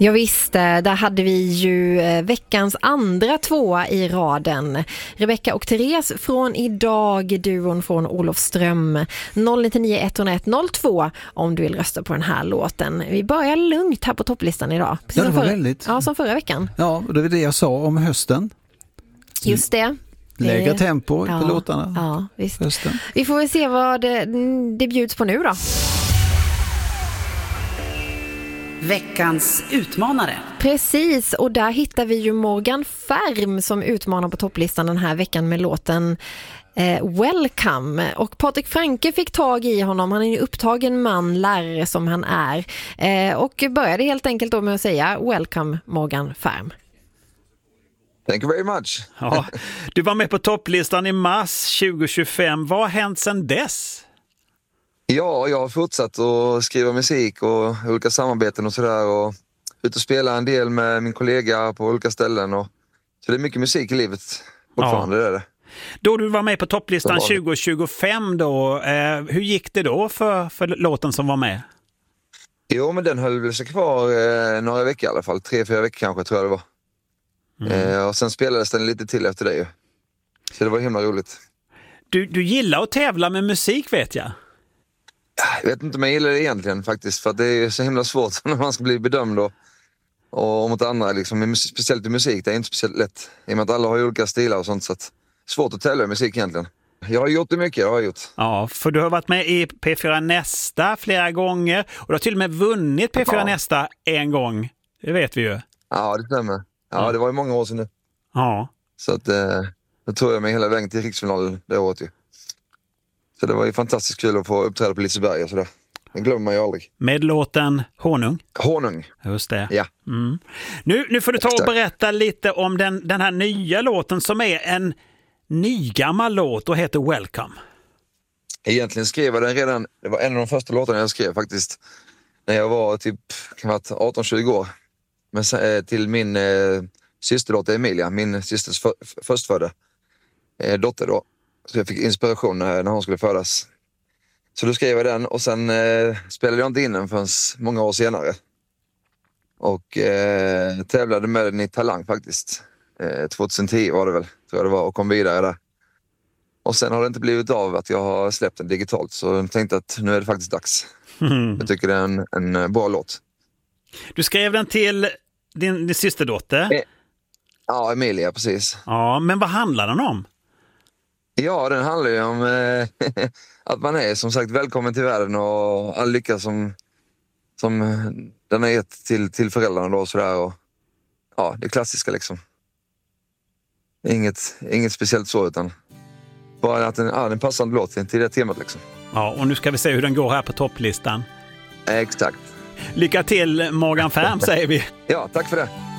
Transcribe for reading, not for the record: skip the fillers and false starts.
Ja visst, där hade vi ju veckans andra tvåa i raden. Rebecca och Therese från Idag, duon från Olofström. 099 101 02 om du vill rösta på den här låten. Vi börjar lugnt här på topplistan idag. Ja, det var väldigt. Ja, som förra veckan. Ja, det var det jag sa om hösten. Just det. Lägga tempo på låtarna. Ja, visst. Hösten. Vi får väl se vad det bjuds på nu då. Veckans utmanare. Precis, och där hittar vi ju Morgan Färm som utmanar på topplistan den här veckan med låten Welcome. Och Patrik Franke fick tag i honom. Han är ju upptagen man, lärare som han är. Och började helt enkelt då med att säga Welcome Morgan Färm. Thank you very much. Ja, du var med på topplistan i mars 2025. Vad har hänt sedan dess? Ja, jag har fortsatt att skriva musik och olika samarbeten och sådär och ut och spela en del med min kollega på olika ställen. Och, så det är mycket musik i livet fortfarande, det är det. Då du var med på topplistan 2025 då, hur gick det då för låten som var med? Jo, men den höll väl sig kvar några veckor i alla fall. 3-4 veckor kanske tror jag det var. Och sen spelades den lite till efter det ju. Så det var himla roligt. Du gillar att tävla med musik, vet jag. Jag vet inte om jag gillar det egentligen faktiskt, för att det är så himla svårt när man ska bli bedömd och mot andra liksom, speciellt i musik, det är inte speciellt lätt i och med att alla har olika stilar och sånt, så att svårt att tävla i musik egentligen. Jag har gjort det mycket, jag har gjort. Ja, för du har varit med i P4 Nästa flera gånger och du har till och med vunnit P4 Nästa en gång, det vet vi ju. Ja, det stämmer. Ja, det var ju många år sedan nu. Ja. Så att då tog jag mig hela vägen till riksfinalen det året ju. Så det var ju fantastiskt kul att få uppträda på Liseberg och sådär. Det glömmer man ju aldrig. Med låten Honung. Honung. Just det. Ja. Mm. Nu får du ta och berätta lite om den här nya låten som är en nygammal låt och heter Welcome. Egentligen skrev jag den redan, det var en av de första låtarna jag skrev faktiskt. När jag var typ 18-20 år. Men till min systerdotter Emilia, min systers förstfödda dotter då. Så jag fick inspiration när hon skulle födas. Så då skrev jag den och sen spelade jag inte in den förrän många år senare. Och tävlade med den i Talang faktiskt. 2010 var det väl, tror jag det var, och kom vidare där. Och sen har det inte blivit av att jag har släppt den digitalt, så jag tänkte att nu är det faktiskt dags. Jag tycker det är en bra låt. Du skrev den till din systerdotter? Ja, Emilia, precis. Ja, men vad handlar den om? Ja, den handlar ju om att man är som sagt välkommen till världen och all lycka som den har gett till föräldrarna då och sådär. Och, ja, det klassiska liksom. Inget speciellt så, utan bara att en passande låt till det temat liksom. Ja, och nu ska vi se hur den går här på topplistan. Exakt. Lycka till Morgan Färm säger vi. Ja, tack för det.